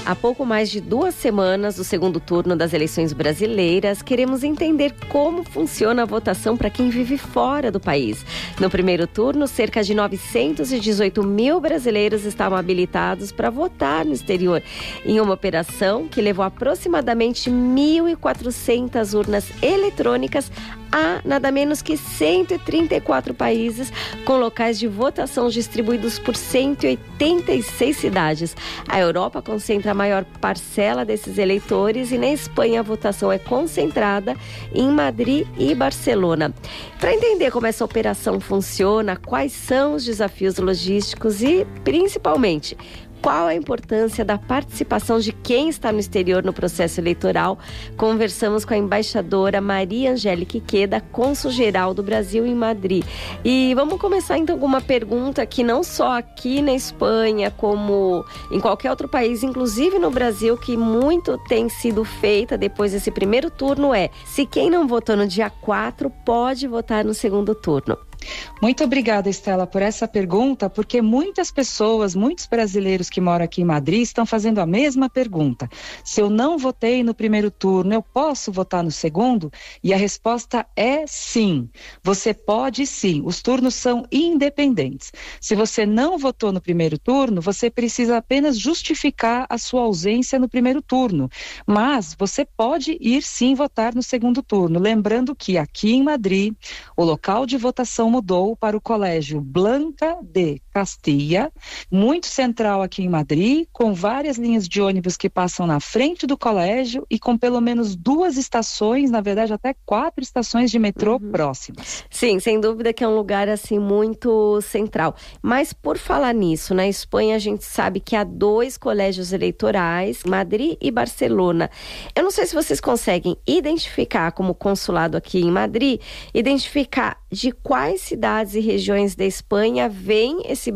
Há pouco mais de 2 semanas do segundo turno das eleições brasileiras, queremos entender como funciona a votação para quem vive fora do país. No primeiro turno, cerca de 918 mil brasileiros estavam habilitados para votar no exterior, em uma operação que levou aproximadamente 1.400 urnas eletrônicas a nada menos que 134 países, com locais de votação distribuídos por 186 cidades. A Europa concentra a maior parcela desses eleitores e na Espanha a votação é concentrada em Madrid e Barcelona. Para entender como essa operação funciona, quais são os desafios logísticos e, principalmente, qual a importância da participação de quem está no exterior no processo eleitoral, conversamos com a embaixadora Maria Angélica Iqueda, cônsul-geral do Brasil em Madrid. E vamos começar então com uma pergunta que não só aqui na Espanha, como em qualquer outro país, inclusive no Brasil, que muito tem sido feita depois desse primeiro turno, é: se quem não votou no dia 4 pode votar no segundo turno? Muito obrigada, Estela, por essa pergunta, porque muitas pessoas, muitos brasileiros que moram aqui em Madrid estão fazendo a mesma pergunta. Se eu não votei no primeiro turno, eu posso votar no segundo? E a resposta é sim. Você pode sim. Os turnos são independentes. Se você não votou no primeiro turno, você precisa apenas justificar a sua ausência no primeiro turno. Mas você pode ir sim votar no segundo turno. Lembrando que aqui em Madrid, o local de votação mudou para o Colégio Blanca de Castilla, muito central aqui em Madrid, com várias linhas de ônibus que passam na frente do colégio e com pelo menos 2 estações, na verdade até 4 estações de metrô próximas. Sim, sem dúvida que é um lugar assim muito central. Mas por falar nisso, na Espanha a gente sabe que há 2 colégios eleitorais, Madrid e Barcelona. Eu não sei se vocês conseguem identificar, como consulado aqui em Madrid, identificar de quais cidades e regiões da Espanha veio esse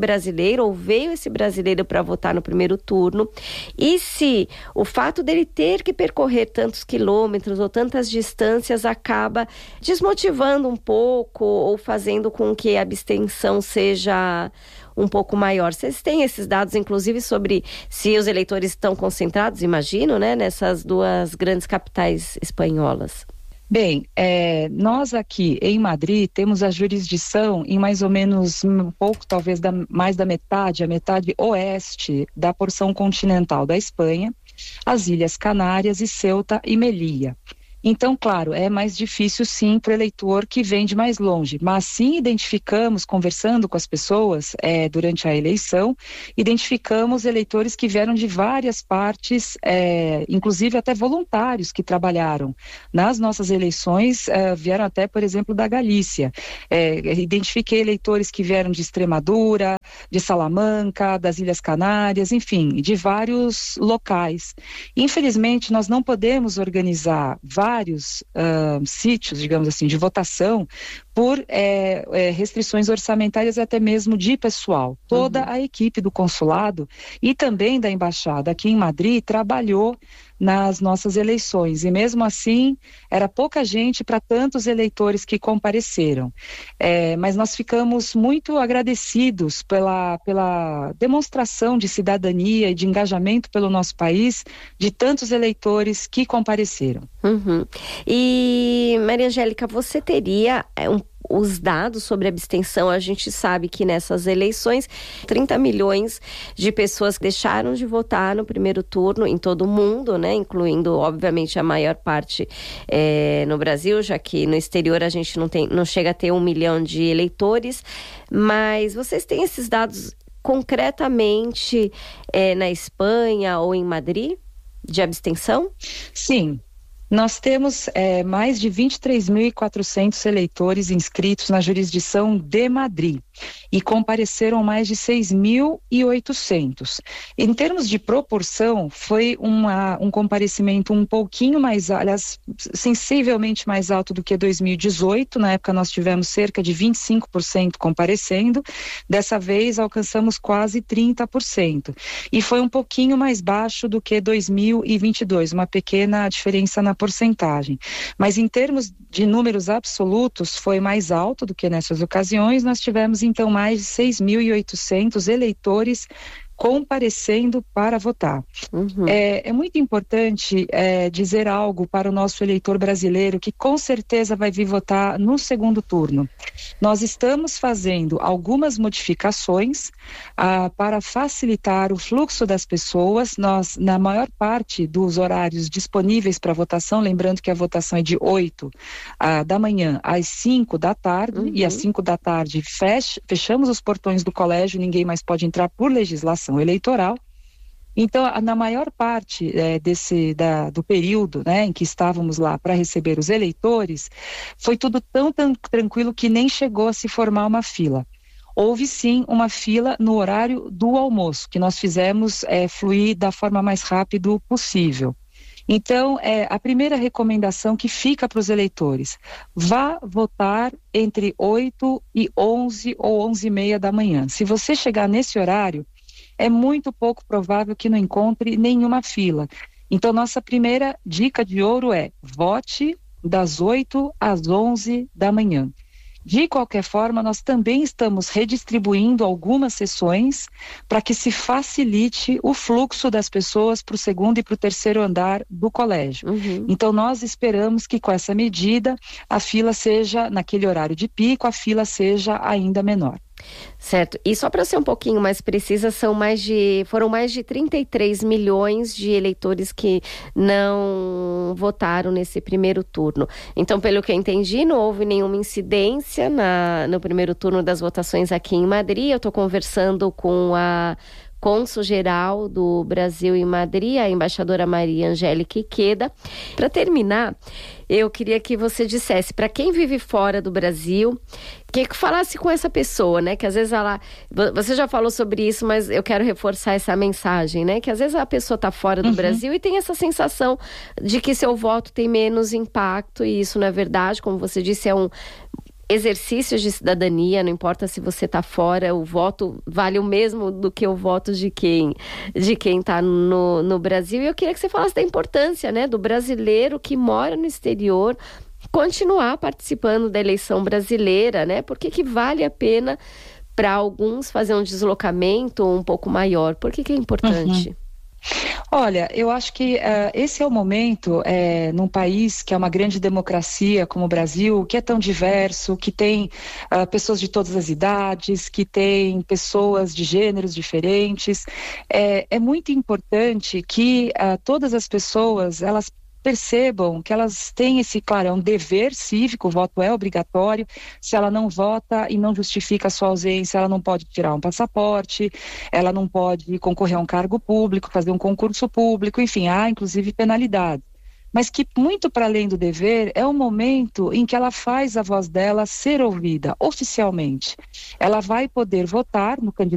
brasileiro para votar no primeiro turno, e se o fato dele ter que percorrer tantos quilômetros ou tantas distâncias acaba desmotivando um pouco ou fazendo com que a abstenção seja um pouco maior. Vocês têm esses dados, inclusive, sobre se os eleitores estão concentrados, imagino, né, nessas 2 grandes capitais espanholas? Bem, nós aqui em Madrid temos a jurisdição em mais ou menos um pouco, talvez mais da metade, a metade oeste da porção continental da Espanha, as Ilhas Canárias e Ceuta e Melilla. Então, claro, é mais difícil sim para o eleitor que vem de mais longe, mas sim identificamos, conversando com as pessoas durante a eleição, identificamos eleitores que vieram de várias partes, inclusive até voluntários que trabalharam nas nossas eleições, vieram até, por exemplo, da Galícia. Identifiquei eleitores que vieram de Extremadura, de Salamanca, das Ilhas Canárias, enfim, de vários locais. Infelizmente, nós não podemos organizar vários sítios, digamos assim, de votação por restrições orçamentárias e até mesmo de pessoal. Toda a equipe do consulado e também da embaixada aqui em Madrid trabalhou nas nossas eleições, e mesmo assim era pouca gente para tantos eleitores que compareceram, mas nós ficamos muito agradecidos pela demonstração de cidadania e de engajamento pelo nosso país de tantos eleitores que compareceram. E Maria Angélica, você teria os dados sobre abstenção? A gente sabe que nessas eleições 30 milhões de pessoas deixaram de votar no primeiro turno em todo o mundo, né? Incluindo, obviamente, a maior parte no Brasil, já que no exterior a gente não chega a ter 1 milhão de eleitores. Mas vocês têm esses dados concretamente na Espanha ou em Madrid de abstenção? Sim. Nós temos mais de 23.400 eleitores inscritos na jurisdição de Madrid e compareceram mais de 6.800. Em termos de proporção, foi um comparecimento um pouquinho mais, aliás, sensivelmente mais alto do que 2018. Na época nós tivemos cerca de 25% comparecendo. Dessa vez alcançamos quase 30%. E foi um pouquinho mais baixo do que 2022, uma pequena diferença na porcentagem. Mas em termos de números absolutos, foi mais alto do que nessas ocasiões. Nós tivemos então mais de 6.800 eleitores comparecendo para votar. É muito importante dizer algo para o nosso eleitor brasileiro que com certeza vai vir votar no segundo turno. Nós estamos fazendo algumas modificações para facilitar o fluxo das pessoas. Nós, na maior parte dos horários disponíveis para votação, lembrando que a votação é de 8 da manhã às 5 da tarde, e às 5 da tarde fechamos os portões do colégio, ninguém mais pode entrar por legislação eleitoral. Então, na maior parte do período, né, em que estávamos lá para receber os eleitores, foi tudo tão tranquilo que nem chegou a se formar uma fila. Houve sim uma fila no horário do almoço, que nós fizemos fluir da forma mais rápida possível. Então, a primeira recomendação que fica para os eleitores: vá votar entre 8 e 11 ou 11h30 da manhã. Se você chegar nesse horário, é muito pouco provável que não encontre nenhuma fila. Então, nossa primeira dica de ouro é: vote das 8 às 11 da manhã. De qualquer forma, nós também estamos redistribuindo algumas sessões para que se facilite o fluxo das pessoas para o segundo e para o terceiro andar do colégio. Então, nós esperamos que com essa medida, a fila seja, naquele horário de pico, a fila seja ainda menor. Certo, e só para ser um pouquinho mais precisa, foram mais de 33 milhões de eleitores que não votaram nesse primeiro turno. Então, pelo que eu entendi, não houve nenhuma incidência no primeiro turno das votações aqui em Madrid. Eu estou conversando com a cônsul-geral do Brasil em Madrid, a embaixadora Maria Angélica Iqueda. Para terminar, eu queria que você dissesse, para quem vive fora do Brasil, que falasse com essa pessoa, né? Que às vezes você já falou sobre isso, mas eu quero reforçar essa mensagem, né? Que às vezes a pessoa está fora do Brasil e tem essa sensação de que seu voto tem menos impacto, e isso não é verdade. Como você disse, é um exercício de cidadania, não importa se você está fora, o voto vale o mesmo do que o voto de quem está no Brasil. E eu queria que você falasse da importância, né, do brasileiro que mora no exterior continuar participando da eleição brasileira, né? Por que vale a pena para alguns fazer um deslocamento um pouco maior? Por que é importante? Olha, eu acho que esse é o momento, num país que é uma grande democracia como o Brasil, que é tão diverso, que tem pessoas de todas as idades, que tem pessoas de gêneros diferentes. É muito importante que todas as pessoas, elas percebam que elas têm claro, é um dever cívico, o voto é obrigatório. Se ela não vota e não justifica a sua ausência, ela não pode tirar um passaporte, ela não pode concorrer a um cargo público, fazer um concurso público, enfim, há inclusive penalidade. Mas que muito para além do dever, é o momento em que ela faz a voz dela ser ouvida oficialmente. Ela vai poder votar no candidato